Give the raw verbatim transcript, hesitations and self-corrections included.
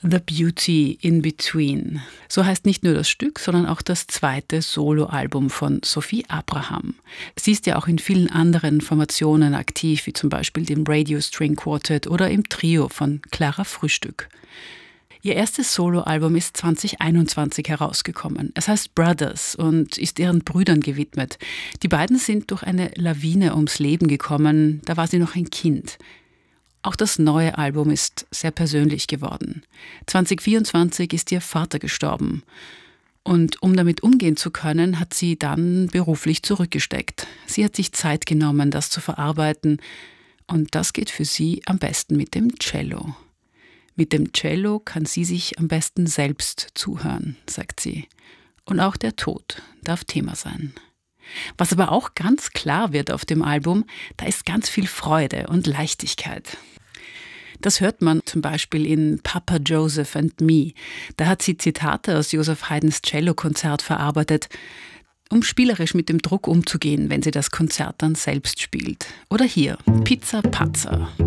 The Beauty in Between. So heißt nicht nur das Stück, sondern auch das zweite Soloalbum von Sophie Abraham. Sie ist ja auch in vielen anderen Formationen aktiv, wie zum Beispiel dem Radio String Quartet oder im Trio von Clara Frühstück. Ihr erstes Soloalbum ist zwanzig einundzwanzig herausgekommen. Es heißt Brothers und ist ihren Brüdern gewidmet. Die beiden sind durch eine Lawine ums Leben gekommen, da war sie noch ein Kind. Auch das neue Album ist sehr persönlich geworden. zwanzig vierundzwanzig ist ihr Vater gestorben. Und um damit umgehen zu können, hat sie dann beruflich zurückgesteckt. Sie hat sich Zeit genommen, das zu verarbeiten. Und das geht für sie am besten mit dem Cello. Mit dem Cello kann sie sich am besten selbst zuhören, sagt sie. Und auch der Tod darf Thema sein. Was aber auch ganz klar wird auf dem Album, da ist ganz viel Freude und Leichtigkeit. Das hört man zum Beispiel in Papa Joseph and Me. Da hat sie Zitate aus Joseph Haydns Cellokonzert verarbeitet, um spielerisch mit dem Druck umzugehen, wenn sie das Konzert dann selbst spielt. Oder hier, Pizza Pazza.